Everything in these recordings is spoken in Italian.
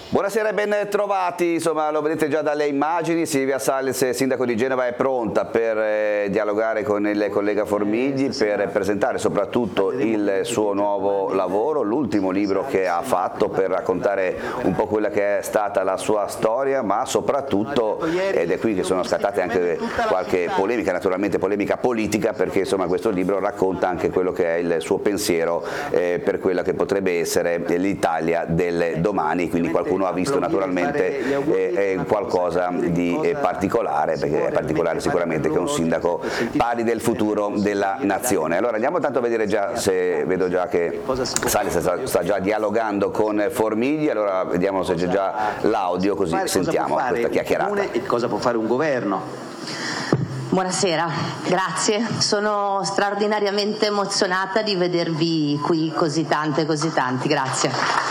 Buonasera e ben trovati, insomma lo vedete già dalle immagini, Silvia Salis, sindaco di Genova, è pronta per dialogare con il collega Formigli, per presentare soprattutto il suo nuovo lavoro, l'ultimo libro che ha fatto per raccontare un po' quella che è stata la sua storia, ma soprattutto, ed è qui che sono scattate anche qualche polemica, naturalmente polemica politica, perché insomma questo libro racconta anche quello che è il suo pensiero per quella che potrebbe essere l'Italia del domani, quindi qualcuno ha visto naturalmente qualcosa di particolare, perché è particolare sicuramente che un sindaco parli del futuro della nazione. Allora andiamo tanto a vedere già, se vedo già che Salis sta già dialogando con Formigli, allora vediamo se c'è già l'audio, così sentiamo questa chiacchierata. E cosa può fare un governo? Buonasera, grazie. Sono straordinariamente emozionata di vedervi qui così tanti, grazie.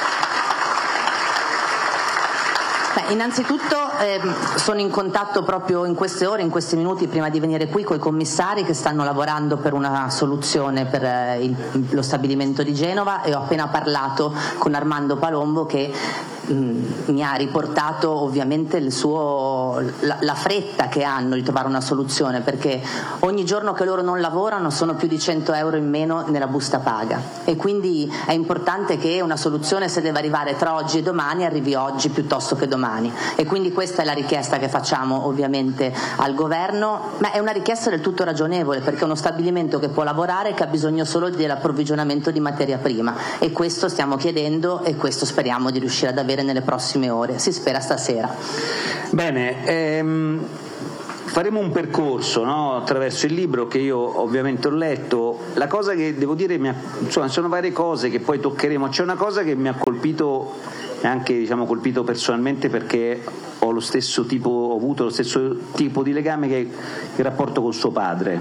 Innanzitutto sono in contatto proprio in queste ore, in questi minuti prima di venire qui con i commissari che stanno lavorando per una soluzione per lo stabilimento di Genova, e ho appena parlato con Armando Palombo che mi ha riportato ovviamente la fretta che hanno di trovare una soluzione, perché ogni giorno che loro non lavorano sono più di 100 euro in meno nella busta paga, e quindi è importante che una soluzione, se deve arrivare tra oggi e domani, arrivi oggi piuttosto che domani, e quindi questa è la richiesta che facciamo ovviamente al governo, ma è una richiesta del tutto ragionevole, perché è uno stabilimento che può lavorare e che ha bisogno solo dell'approvvigionamento di materia prima, e questo stiamo chiedendo e questo speriamo di riuscire ad avere nelle prossime ore, si spera stasera. Bene, faremo un percorso, no? Attraverso il libro che io ovviamente ho letto. La cosa che devo dire, insomma, sono varie cose che poi toccheremo. C'è una cosa che mi ha colpito, anche colpito personalmente, perché ho avuto lo stesso tipo di legame che il rapporto con suo padre.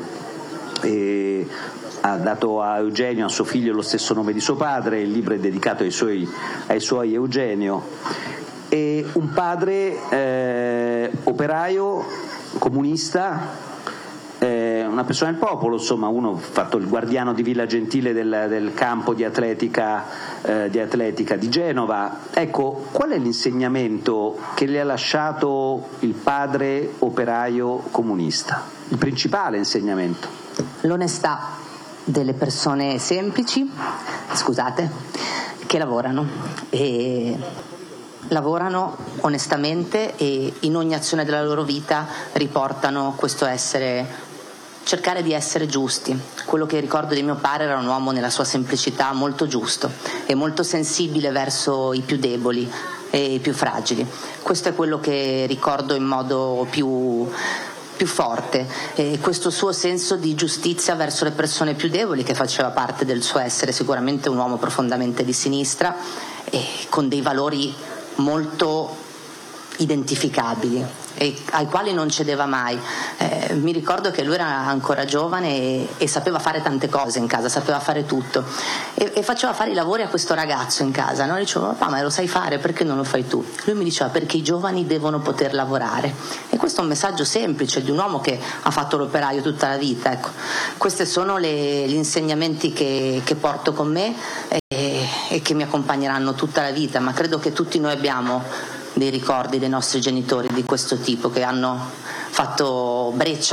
Ha dato a Eugenio, a suo figlio, lo stesso nome di suo padre, il libro è dedicato ai suoi Eugenio, e un padre operaio, comunista, una persona del popolo, insomma, uno fatto il guardiano di Villa Gentile del campo di atletica di Genova. Ecco, qual è l'insegnamento che le ha lasciato il padre operaio comunista? Il principale insegnamento? L'onestà delle persone semplici, che lavorano onestamente, e in ogni azione della loro vita riportano questo cercare di essere giusti. Quello che ricordo di mio padre era un uomo nella sua semplicità molto giusto e molto sensibile verso i più deboli e i più fragili. Questo è quello che ricordo in modo più forte, questo suo senso di giustizia verso le persone più deboli, che faceva parte del suo essere, sicuramente un uomo profondamente di sinistra e con dei valori molto identificabili e ai quali non cedeva mai. Mi ricordo che lui era ancora giovane e sapeva fare tante cose in casa, sapeva fare tutto, e faceva fare i lavori a questo ragazzo in casa, no? Gli dicevo: papà, ma lo sai fare, perché non lo fai tu? Lui mi diceva: perché i giovani devono poter lavorare. E questo è un messaggio semplice di un uomo che ha fatto l'operaio tutta la vita. Ecco, questi sono gli insegnamenti che porto con me e che mi accompagneranno tutta la vita, ma credo che tutti noi abbiamo dei ricordi dei nostri genitori di questo tipo, che hanno fatto breccia